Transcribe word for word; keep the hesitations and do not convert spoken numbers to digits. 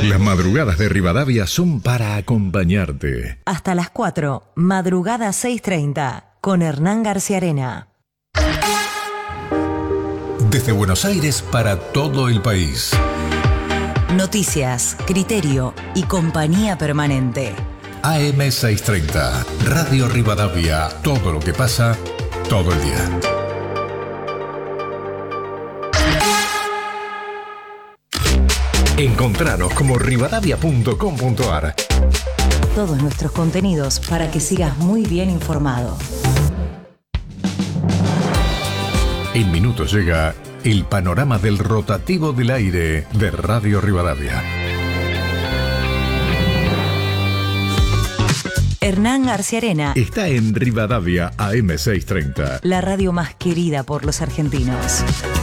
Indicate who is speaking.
Speaker 1: Las madrugadas de Rivadavia son para acompañarte.
Speaker 2: Hasta las cuatro, madrugada seis treinta, con Hernán García Arena.
Speaker 1: Desde Buenos Aires para todo el país.
Speaker 2: Noticias, criterio y compañía permanente.
Speaker 1: A M seiscientos treinta, Radio Rivadavia. Todo lo que pasa, todo el día. Encontranos como rivadavia punto com punto ar.
Speaker 2: Todos nuestros contenidos para que sigas muy bien informado.
Speaker 1: En minutos llega el panorama del rotativo del aire de Radio Rivadavia.
Speaker 2: Hernán García Arena
Speaker 1: está en Rivadavia A M seiscientos treinta.
Speaker 2: La radio más querida por los argentinos.